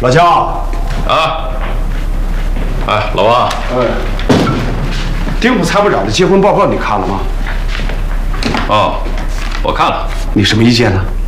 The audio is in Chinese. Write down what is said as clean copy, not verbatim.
老乔啊，哎，老王， 丁府参谋长的结婚报告你看了吗？ 哦，我看了。 你什么意见呢？